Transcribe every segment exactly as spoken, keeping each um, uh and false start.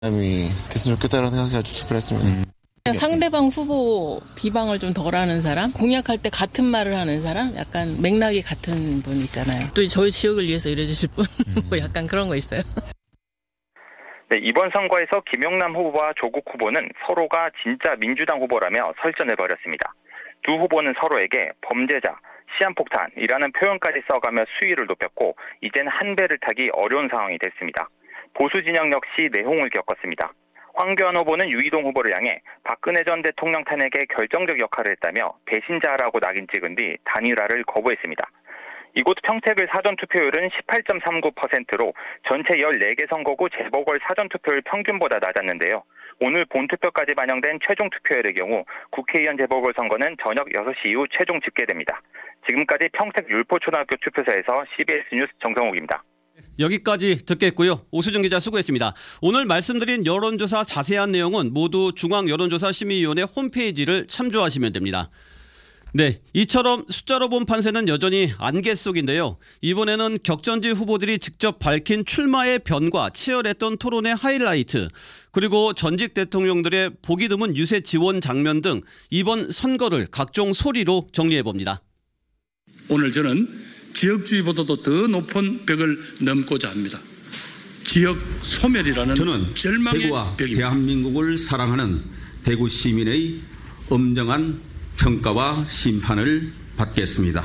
사람이 됐으면 좋겠다라는 생각이 아주 특별했습니다. 음. 상대방 후보 비방을 좀 덜하는 사람, 공약할 때 같은 말을 하는 사람, 약간 맥락이 같은 분 있잖아요. 또 저희 지역을 위해서 일해주실 분, 뭐 약간 그런 거 있어요. 네, 이번 선거에서 김영남 후보와 조국 후보는 서로가 진짜 민주당 후보라며 설전을 벌였습니다. 두 후보는 서로에게 범죄자, 시한폭탄이라는 표현까지 써가며 수위를 높였고 이젠 한 배를 타기 어려운 상황이 됐습니다. 보수 진영 역시 내홍을 겪었습니다. 황교안 후보는 유이동 후보를 향해 박근혜 전 대통령 탄핵에 결정적 역할을 했다며 배신자라고 낙인 찍은 뒤 단일화를 거부했습니다. 이곳 평택의 사전투표율은 십팔 점 삼구 퍼센트로 전체 열네 개 선거구 재보궐 사전투표율 평균보다 낮았는데요. 오늘 본투표까지 반영된 최종 투표율의 경우 국회의원 재보궐 선거는 저녁 여섯 시 이후 최종 집계됩니다. 지금까지 평택 율포초등학교 투표소에서 씨비에스 뉴스 정성욱입니다. 여기까지 듣겠고요. 오수정 기자 수고했습니다. 오늘 말씀드린 여론조사 자세한 내용은 모두 중앙여론조사심의위원회 홈페이지를 참조하시면 됩니다. 네, 이처럼 숫자로 본 판세는 여전히 안개 속인데요. 이번에는 격전지 후보들이 직접 밝힌 출마의 변과 치열했던 토론의 하이라이트, 그리고 전직 대통령들의 보기 드문 유세 지원 장면 등 이번 선거를 각종 소리로 정리해봅니다. 오늘 저는 지역주의보다도 더 높은 벽을 넘고자 합니다. 지역 소멸이라는 저는 절망의 대구와 벽입니다. 대한민국을 사랑하는 대구 시민의 엄정한 평가와 심판을 받겠습니다.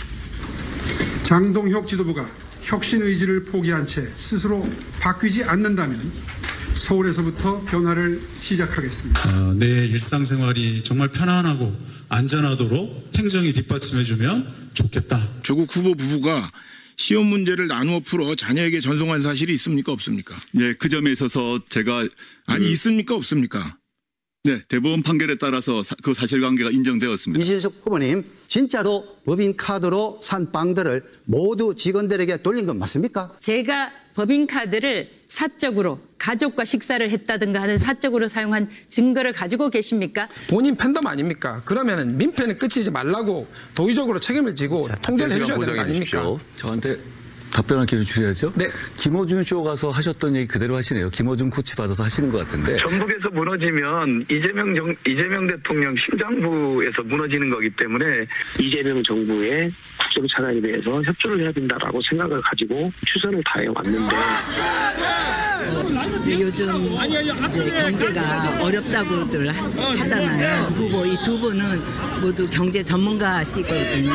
장동혁 지도부가 혁신 의지를 포기한 채 스스로 바뀌지 않는다면 서울에서부터 변화를 시작하겠습니다. 어, 내 일상생활이 정말 편안하고 안전하도록 행정이 뒷받침해주면 좋겠다. 조국 후보 부부가 시험 문제를 나누어 풀어 자녀에게 전송한 사실이 있습니까 없습니까? 네, 그 점에 있어서 제가 아니 그... 있습니까 없습니까? 네, 대법원 판결에 따라서 사, 그 사실관계가 인정되었습니다. 이진숙 후보님, 진짜로 법인카드로 산 빵들을 모두 직원들에게 돌린 건 맞습니까? 제가 법인카드를 사적으로 가족과 식사를 했다든가 하는 사적으로 사용한 증거를 가지고 계십니까? 본인 팬덤 아닙니까? 그러면 민폐는 끝이지 말라고 도의적으로 책임을 지고 통제를 해주셔야 되는 거 아닙니까? 저한테 답변할 기회를 주셔야죠. 네. 김어준 쇼 가서 하셨던 얘기 그대로 하시네요. 김어준 코치 받아서 하시는 것 같은데. 전북에서 무너지면 이재명 정, 이재명 대통령 심장부에서 무너지는 거기 때문에 이재명 정부의 국정 차관에 대해서 협조를 해야 된다라고 생각을 가지고 최선을 다해 왔는데. 네, 요즘 이제 경제가 어렵다고들 하잖아요. 후보 이 두 분은 모두 경제 전문가시거든요.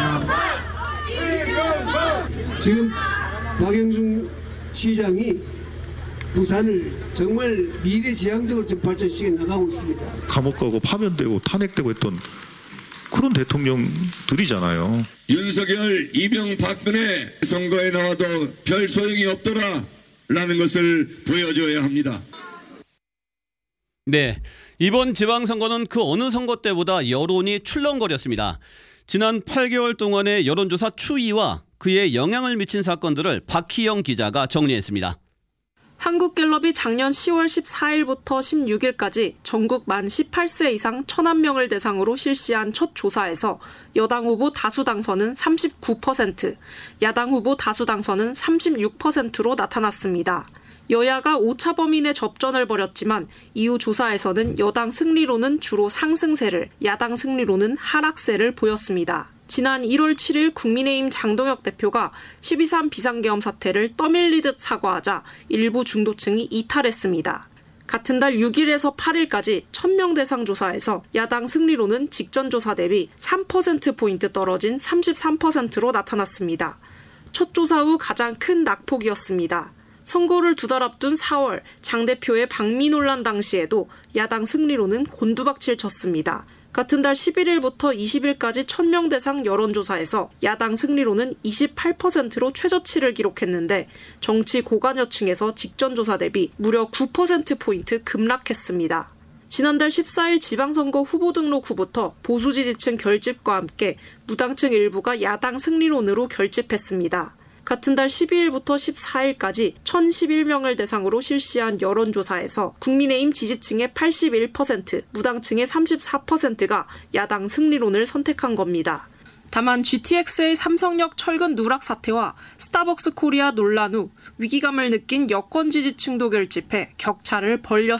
지금 박영순 시장이 부산을 정말 미래지향적으로 좀 발전시켜 나가고 있습니다. 감옥 가고 파면되고 탄핵되고 했던 그런 대통령들이잖아요. 윤석열, 이명박근혜 선거에 나와도 별 소용이 없더라 라는 것을 보여줘야 합니다. 네, 이번 지방선거는 그 어느 선거 때보다 여론이 출렁거렸습니다. 지난 팔 개월 동안의 여론조사 추이와 그에 영향을 미친 사건들을 박희영 기자가 정리했습니다. 한국갤럽이 작년 시월 십사일부터 십육일까지 전국 만 열여덟 세 이상 천만 명을 대상으로 실시한 첫 조사에서 여당 후보 다수 당선은 삼십구 퍼센트, 야당 후보 다수 당선은 삼십육 퍼센트로 나타났습니다. 여야가 오차 범위 내 접전을 벌였지만 이후 조사에서는 여당 승리로는 주로 상승세를, 야당 승리로는 하락세를 보였습니다. 지난 일월 칠일 국민의힘 장동혁 대표가 십이 삼 비상계엄 사태를 떠밀리듯 사과하자 일부 중도층이 이탈했습니다. 같은 달 육일에서 팔일까지 천 명 대상 조사에서 야당 승리로는 직전 조사 대비 삼 퍼센트포인트 떨어진 삼십삼 퍼센트로 나타났습니다. 첫 조사 후 가장 큰 낙폭이었습니다. 선거를 두 달 앞둔 사월 장 대표의 방미 논란 당시에도 야당 승리로는 곤두박질 쳤습니다. 같은 달 십일일부터 이십일까지 천 명 대상 여론조사에서 야당 승리로는 이십팔 퍼센트로 최저치를 기록했는데 정치 고관여층에서 직전 조사 대비 무려 구 퍼센트포인트 급락했습니다. 지난달 십사일 지방선거 후보 등록 후부터 보수 지지층 결집과 함께 무당층 일부가 야당 승리론으로 결집했습니다. 같은 달 십이일부터 십사일까지 천십일 명을 대상으로 실시한 여론조사에서 국민의힘 지지층의 팔십일 퍼센트, 무당층의 삼십사 퍼센트가 야당 승리론을 선택한 겁니다. 다만 지티엑스의 삼성역 철근 누락 사태와 스타벅스 코리아 논란 후 위기감을 느낀 여권 지지층도 결집해 격차를 벌렸습니다.